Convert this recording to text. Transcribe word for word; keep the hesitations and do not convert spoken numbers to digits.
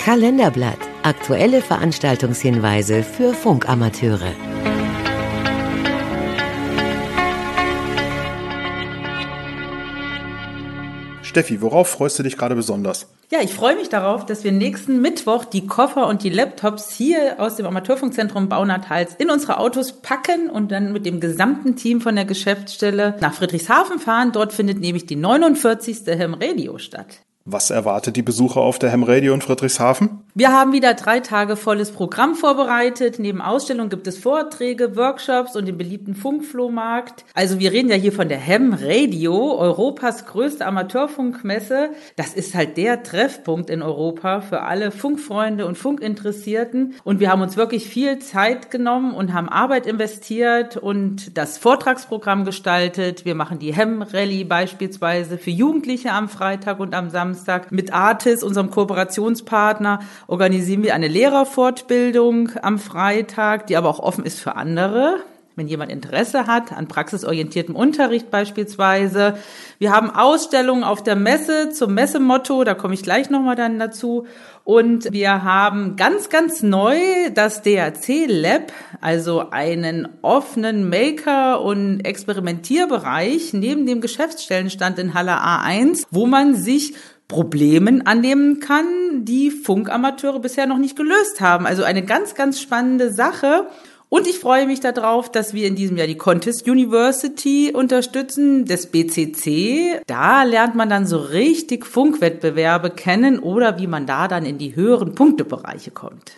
Kalenderblatt. Aktuelle Veranstaltungshinweise für Funkamateure. Steffi, worauf freust du dich gerade besonders? Ja, ich freue mich darauf, dass wir nächsten Mittwoch die Koffer und die Laptops hier aus dem Amateurfunkzentrum Baunathals in unsere Autos packen und dann mit dem gesamten Team von der Geschäftsstelle nach Friedrichshafen fahren. Dort findet nämlich die neunundvierzigste Ham Radio statt. Was erwartet die Besucher auf der Ham Radio in Friedrichshafen? Wir haben wieder drei Tage volles Programm vorbereitet. Neben Ausstellungen gibt es Vorträge, Workshops und den beliebten Funkflohmarkt. Also wir reden ja hier von der Ham Radio, Europas größte Amateurfunkmesse. Das ist halt der Treffpunkt in Europa für alle Funkfreunde und Funkinteressierten. Und wir haben uns wirklich viel Zeit genommen und haben Arbeit investiert und das Vortragsprogramm gestaltet. Wir machen die Ham Rallye beispielsweise für Jugendliche am Freitag und am Samstag. Mit Artis, unserem Kooperationspartner, organisieren wir eine Lehrerfortbildung am Freitag, die aber auch offen ist für andere, wenn jemand Interesse hat an praxisorientiertem Unterricht beispielsweise. Wir haben Ausstellungen auf der Messe zum Messemotto, da komme ich gleich nochmal dann dazu. Und wir haben ganz, ganz neu das D A C Lab, also einen offenen Maker- und Experimentierbereich neben dem Geschäftsstellenstand in Halle A eins, wo man sich Problemen annehmen kann, die Funkamateure bisher noch nicht gelöst haben. Also eine ganz, ganz spannende Sache. Und ich freue mich darauf, dass wir in diesem Jahr die Contest University unterstützen, des B C C. Da lernt man dann so richtig Funkwettbewerbe kennen oder wie man da dann in die höheren Punktebereiche kommt.